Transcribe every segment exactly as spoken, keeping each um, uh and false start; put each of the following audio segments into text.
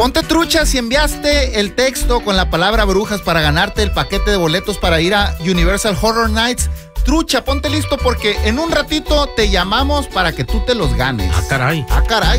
Ponte trucha si enviaste el texto con la palabra brujas para ganarte el paquete de boletos para ir a Universal Horror Nights. Trucha, ponte listo porque en un ratito te llamamos para que tú te los ganes. Ah, caray. Ah, caray.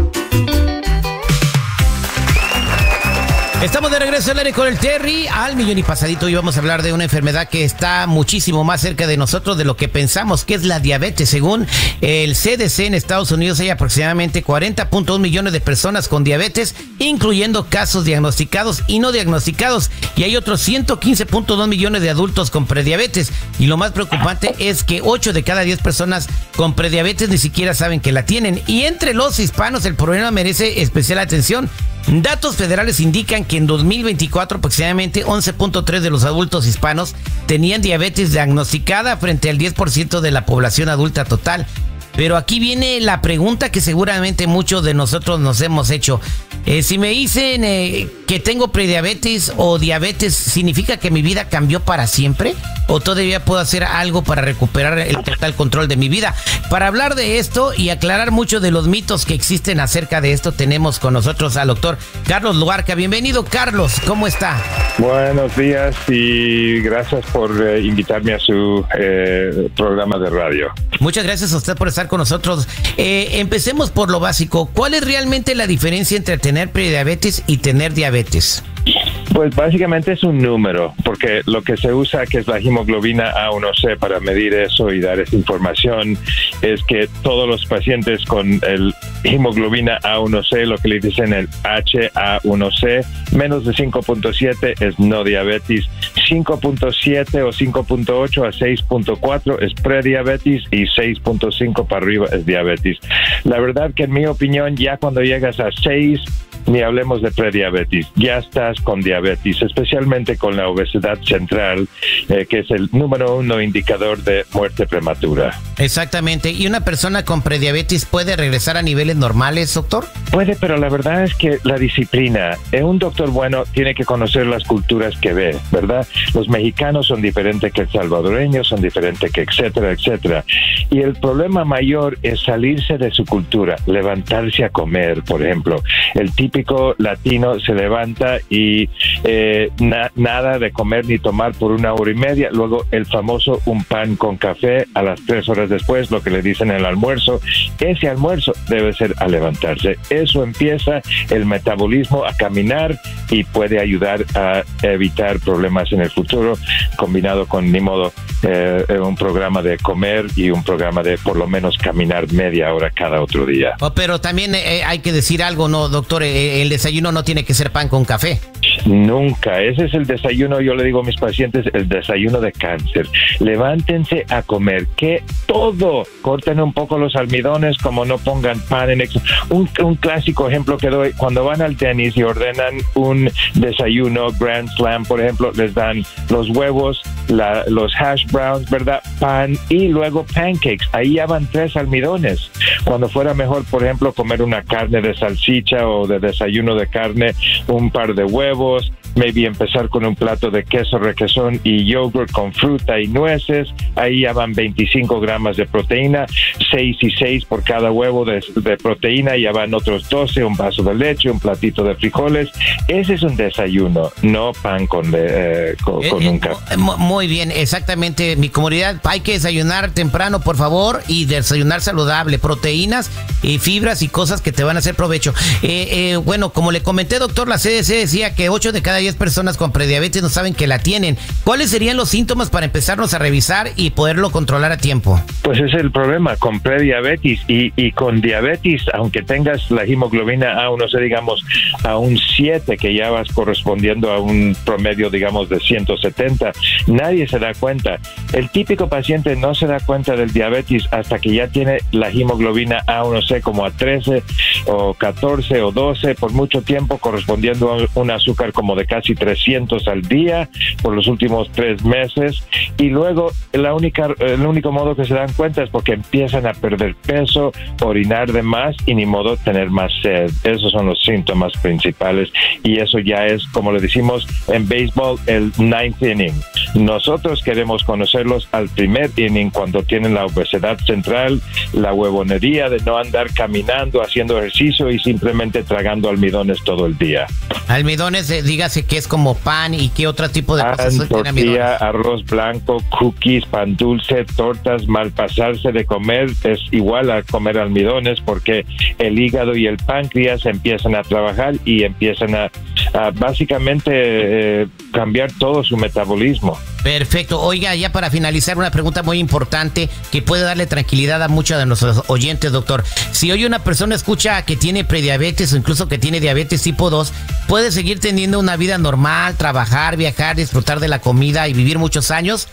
Estamos de regreso al aire con el Terry al millón y pasadito. Y vamos a hablar de una enfermedad que está muchísimo más cerca de nosotros de lo que pensamos, que es la diabetes. Según el C D C en Estados Unidos, hay aproximadamente cuarenta punto uno millones de personas con diabetes, incluyendo casos diagnosticados y no diagnosticados. Y hay otros ciento quince punto dos millones de adultos con prediabetes. Y lo más preocupante es que ocho de cada diez personas con prediabetes ni siquiera saben que la tienen. Y entre los hispanos el problema merece especial atención. Datos federales indican que en dos mil veinticuatro aproximadamente once punto tres de los adultos hispanos tenían diabetes diagnosticada frente al diez por ciento de la población adulta total. Pero aquí viene la pregunta que seguramente muchos de nosotros nos hemos hecho. Eh, si me dicen eh, que tengo prediabetes o diabetes, ¿significa que mi vida cambió para siempre? ¿O todavía puedo hacer algo para recuperar el total control de mi vida? Para hablar de esto y aclarar muchos de los mitos que existen acerca de esto, tenemos con nosotros al doctor Carlos Luarca. Bienvenido, Carlos. ¿Cómo está? Buenos días y gracias por eh, invitarme a su eh, programa de radio. Muchas gracias a usted por estar con nosotros. Eh, empecemos por lo básico. ¿Cuál es realmente la diferencia entre tener prediabetes y tener diabetes? Pues básicamente es un número, porque lo que se usa, que es la hemoglobina A uno C, para medir eso y dar esa información, es que todos los pacientes con el hemoglobina A uno C, lo que le dicen el H A uno C, menos de cinco punto siete es no diabetes, cinco punto siete o cinco punto ocho a seis punto cuatro es prediabetes y seis punto cinco para arriba es diabetes. La verdad que en mi opinión, ya cuando llegas a seis, ni hablemos de prediabetes, ya estás con diabetes, especialmente con la obesidad central, eh, que es el número uno indicador de muerte prematura. Exactamente. ¿Y una persona con prediabetes puede regresar a niveles normales, doctor? Puede, pero la verdad es que la disciplina, eh, un doctor bueno tiene que conocer las culturas que ve, ¿verdad? Los mexicanos son diferentes que el salvadoreño, son diferentes que etcétera, etcétera. Y el problema mayor es salirse de su cultura, levantarse a comer, por ejemplo. El típico latino se levanta y eh, na- nada de comer ni tomar por una hora y media, luego el famoso un pan con café a las tres horas después, lo que le dicen el almuerzo. Ese almuerzo debe ser a levantarse. Eso empieza el metabolismo a caminar y puede ayudar a evitar problemas en el futuro, combinado con, ni modo, eh, un programa de comer y un programa de por lo menos caminar media hora cada otro día. Oh, pero también eh, hay que decir algo, ¿no, doctor? Eh, el desayuno no tiene que ser pan con café. Nunca. Ese es el desayuno, yo le digo a mis pacientes, el desayuno de cáncer. Levántense a comer, que todo, corten un poco los almidones, como no pongan pan en exceso. Un, un clásico ejemplo que doy, cuando van al tenis y ordenan un desayuno Grand Slam, por ejemplo, les dan los huevos, la, los hash browns, ¿verdad? Pan y luego pancakes. Ahí ya van tres almidones. Cuando fuera mejor, por ejemplo, comer una carne de salchicha o de desayuno de carne, un par de huevos, maybe empezar con un plato de queso requesón y yogurt con fruta y nueces. Ahí ya van veinticinco gramos de proteína, seis y seis por cada huevo de, de proteína, ya van otros doce, un vaso de leche, un platito de frijoles. Ese es un desayuno, no pan con, eh, con, eh, con eh, un café. Muy bien, exactamente. Mi comunidad, hay que desayunar temprano, por favor, y desayunar saludable, proteínas y fibras y cosas que te van a hacer provecho. Eh, eh, bueno, como le comenté, doctor, la C D C decía que ocho de cada diez personas con prediabetes no saben que la tienen. ¿Cuáles serían los síntomas para empezarnos a revisar y poderlo controlar a tiempo? Pues ese es el problema con prediabetes y, y con diabetes, aunque tengas la hemoglobina A uno C, digamos, a un siete, que ya vas correspondiendo a un promedio, digamos, de ciento setenta, nadie se da cuenta. El típico paciente no se da cuenta del diabetes hasta que ya tiene la hemoglobina A uno C como a trece o catorce o doce, por mucho tiempo correspondiendo a un azúcar como de casi trescientos al día por los últimos tres meses. Y luego la única, el único modo que se dan cuenta es porque empiezan a perder peso, orinar de más y ni modo tener más sed. Esos son los síntomas principales y eso ya es, como le decimos en béisbol, el ninth inning. Nosotros queremos conocerlos al primer inning cuando tienen la obesidad central, la huevonería de no andar caminando, haciendo ejercicio y simplemente tragando almidones todo el día. Almidones, eh, dígase que es como pan y qué otro tipo de Pan, cosas tiene almidones. tortilla, arroz blanco, cookies, pan dulce, tortas, malpasarse de comer es igual a comer almidones porque el hígado y el páncreas empiezan a trabajar y empiezan a, a básicamente eh, cambiar todo su metabolismo. Perfecto. Oiga, ya para finalizar, una pregunta muy importante que puede darle tranquilidad a muchos de nuestros oyentes, doctor. Si hoy una persona escucha que tiene prediabetes o incluso que tiene diabetes tipo dos, ¿puede seguir teniendo una vida normal, trabajar, viajar, disfrutar de la comida y vivir muchos años?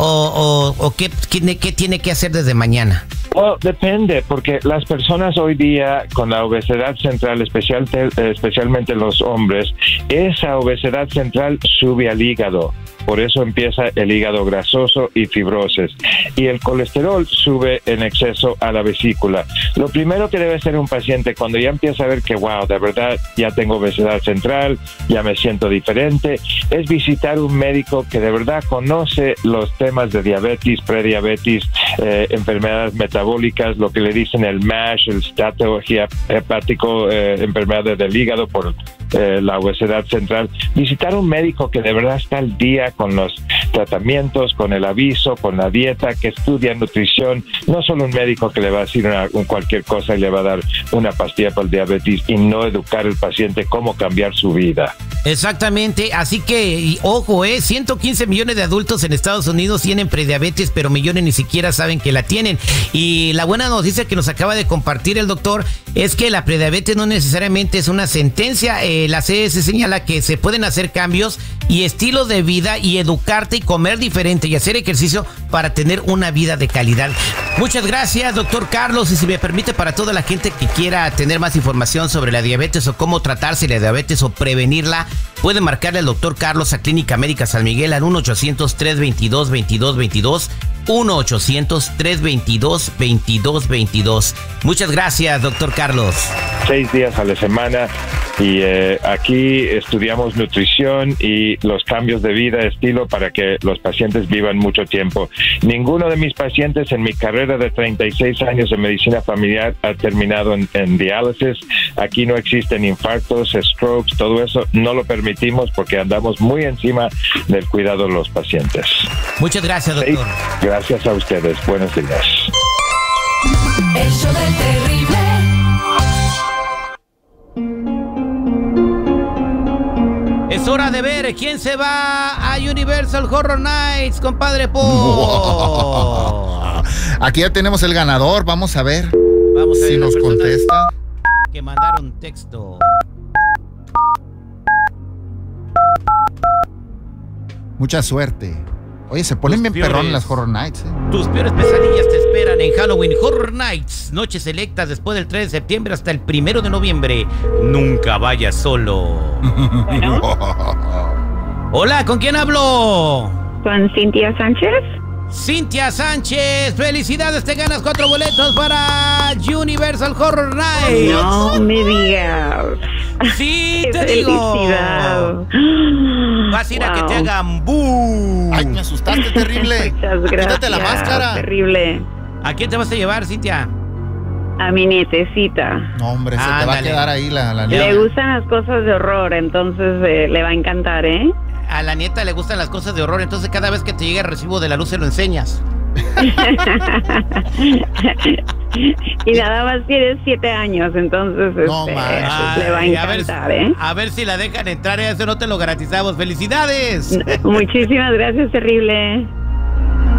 ¿O, o, o qué, qué, qué tiene que hacer desde mañana? Well, depende, porque las personas hoy día con la obesidad central, especial, especialmente los hombres, esa obesidad central sube al hígado. Por eso empieza el hígado grasoso y fibrosis. Y el colesterol sube en exceso a la vesícula. Lo primero que debe hacer un paciente cuando ya empieza a ver que, wow, de verdad ya tengo obesidad central, ya me siento diferente, es visitar un médico que de verdad conoce los temas de diabetes, prediabetes, eh, enfermedades metabólicas, lo que le dicen el MASH, el estato hepático, eh, enfermedades del hígado por eh, la obesidad central. Visitar un médico que de verdad está al día con los tratamientos, con el aviso, con la dieta, que estudia nutrición, no solo un médico que le va a decir una, un cualquier cosa y le va a dar una pastilla para el diabetes y no educar al paciente cómo cambiar su vida. Exactamente, así que, y, ojo, eh, ciento quince millones de adultos en Estados Unidos tienen prediabetes, pero millones ni siquiera saben que la tienen. Y la buena noticia que nos acaba de compartir el doctor es que la prediabetes no necesariamente es una sentencia. Eh, la C D C señala que se pueden hacer cambios y estilos de vida y educarte y comer diferente y hacer ejercicio para tener una vida de calidad. Muchas gracias, doctor Carlos, y si me permite, para toda la gente que quiera tener más información sobre la diabetes o cómo tratarse la diabetes o prevenirla, puede marcarle al doctor Carlos a Clínica Médica San Miguel al uno ochocientos, tres veintidós, veintidós veintidós, uno ochocientos, tres veintidós, veintidós veintidós. Muchas gracias, doctor Carlos. Seis días a la semana y eh, aquí estudiamos nutrición y los cambios de vida, estilo para que los pacientes vivan mucho tiempo. Ninguno de mis pacientes en mi carrera de treinta y seis años de medicina familiar ha terminado en, en diálisis. Aquí no existen infartos, strokes, todo eso no lo permitimos porque andamos muy encima del cuidado de los pacientes. Muchas gracias, doctor. Sí, gracias a ustedes. Buenos días. El show del terrible. Es hora de ver quién se va a Universal Horror Nights, compadre Po. Aquí ya tenemos el ganador, vamos a ver. Vamos a ver si nos contesta. Que mandaron texto. Mucha suerte. Oye, se ponen Tus bien perrón peores- las Horror Nights, ¿eh? Tus peores pesadillas te esperan en Halloween Horror Nights. Noches selectas después del tres de septiembre hasta el primero de noviembre. Nunca vayas solo. Hola, ¿con quién hablo? ¿Con Cintia Sánchez? Cintia Sánchez, felicidades, te ganas cuatro boletos para Universal Horror Nights. No me digas. Sí, ¡Qué te digo. felicidad! Vas a ir a que Wow. te hagan bu. Ay, me asustaste, terrible. Muchas gracias. Quítate la máscara. Terrible. ¿A quién te vas a llevar, Cintia? A mi nietecita. No, hombre, se te va a Ándale. quedar ahí la, la Ya. Le gustan las cosas de horror, entonces eh, le va a encantar, ¿eh? A la nieta le gustan las cosas de horror, entonces cada vez que te llegue el recibo de la luz se lo enseñas. Y nada más tiene siete años, entonces No este, manches. le va a Ay, a ver, encantar, ¿eh? a ver si la dejan entrar, eso no te lo garantizamos. ¡Felicidades! Muchísimas gracias, terrible.